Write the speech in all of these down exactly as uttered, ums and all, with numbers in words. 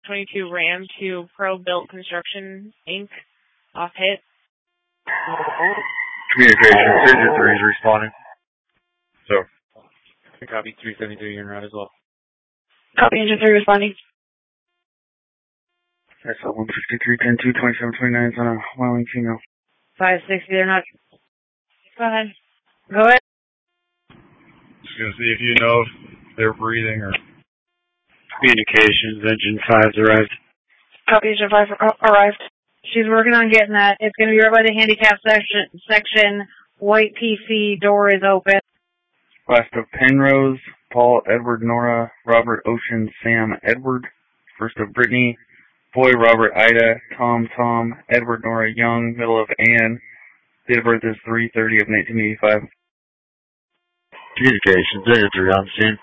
twenty-two Ram to Pro Built Construction, Incorporated, off hit. Communication, Digit three is responding. So. Copy, three seventy-three, you're en route as well. Copy, Engine three responding. That's a one fifty-three, ten two, twenty-seven twenty-nine, it's on a Wyoming female. five sixty, they're not. Go ahead. Go ahead. Just gonna see if you know if they're breathing or. Communications, Engine five's arrived. Copy, Engine five arrived. She's working on getting that. It's gonna be right by the handicap section. Section. White P C, door is open. Last of Penrose, Paul, Edward, Nora, Robert, Ocean, Sam, Edward. First of Brittany, Boy, Robert, Ida, Tom, Tom, Edward, Nora, Young, middle of Ann. Date of birth is three thirty of nineteen eighty-five. Communications, Digit three on scene.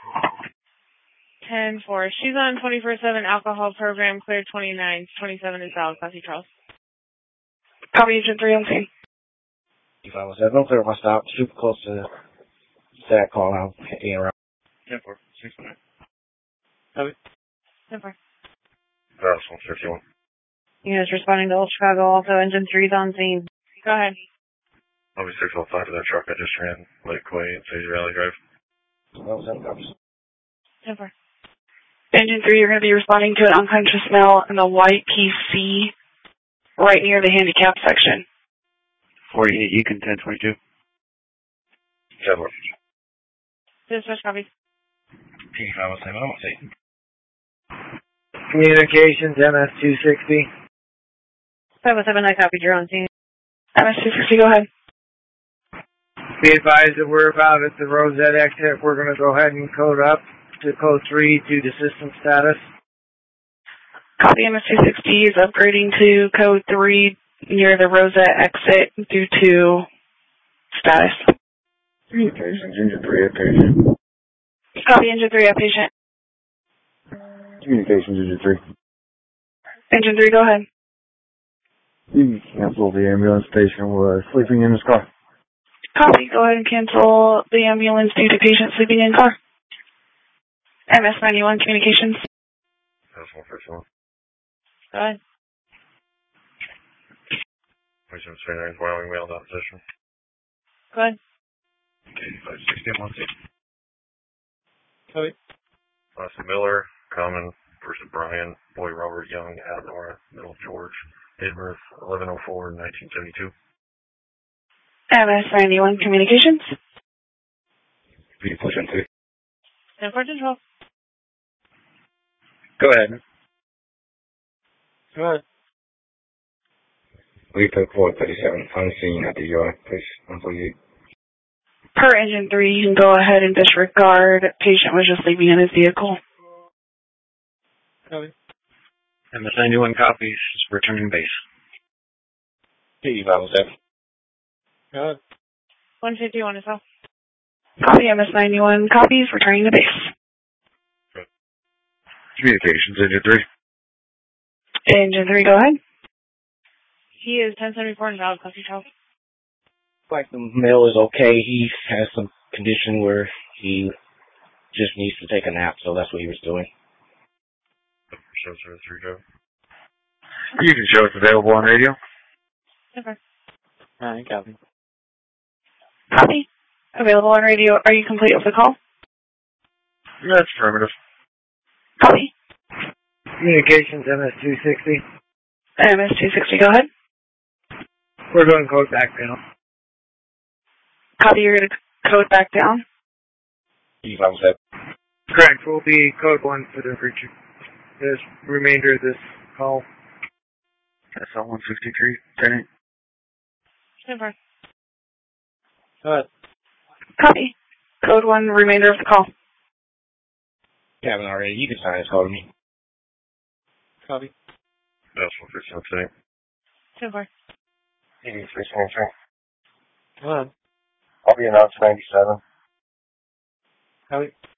ten four. She's on twenty-four seven alcohol program, clear twenty-nine. twenty-seven is out. Copy, Charles. Copy, Engine three on scene. If I was at no clear my stop, super close to that call out. In around. ten four, six nine. Copy. ten four. That's one fifty-one. Units responding to Old Chicago, also Engine three's on scene. Go ahead. I'll be six oh five for that truck I just ran, Lake Quay and Sage Valley Drive. Well, seven copies. ten four. Engine three, you're going to be responding to an unconscious male in the white P C right near the handicap section. forty-eight, Econ ten twenty-two. ten four. Dispatch copy. P five oh seven, I'm saying. Communications, M S two sixty. five oh seven, I copied. You're on scene. M S two sixty, go ahead. Be advised that we're about at the Rosette exit. We're going to go ahead and code up to code three due to system status. Copy, M S two sixty is upgrading to code three near the Rosette exit due to status. Communications, Engine three, at patient. Copy, Engine three, at patient. Communications, Engine three. Engine three, go ahead. You can cancel the ambulance patient was sleeping in his car. Copy, go ahead and cancel the ambulance due to patient sleeping in car. M S ninety-one, communications. That's one fifty-one. Go ahead. twenty-seven twenty-nine, Wyoming mailed opposition. Go ahead. Okay, five sixty, I'm on scene. Copy. Austin Miller, Common, versus Brian, Boy, Robert, Young, Adam, Nora, Middle, George, date of birth, eleven oh four, nineteen seventy-two. M S ninety-one, communications. Be push into. ten four twelve. Go ahead. Go ahead. We took four thirty-seven on scene at the U I, please, one forty-eight. Per Engine three, you can go ahead and disregard. Patient was just leaving in his vehicle. Copy. M S ninety-one copies, returning base. P five oh seven. Go ahead. one fifty-one is all. Copy, M S ninety-one copies, returning to base. Communications, Engine three. Engine three, go ahead. He is ten seventy-four and valid, copy, Charles. Like the male is okay. He has some condition where he just needs to take a nap, so that's what he was doing. Show service three go. You can show it's available on radio. Okay. Alright, copy. Copy. Available on radio. Are you complete with the call? That's affirmative. Copy. Communications, M S two sixty. M S two sixty, go ahead. We're going code back down. Copy, you're going to code back down. P five oh seven. Correct. We'll be code one for the future. This remainder of this call. That's all one fifty-three, ten eight. Super. Go ahead. Copy. Code one, remainder of the call. You haven't already. You can sign this call to me. Copy. That's one fifty-one, ten eight. Super. eighty-three twenty-three. Go ahead. I'll be announced ninety-seven. Copy.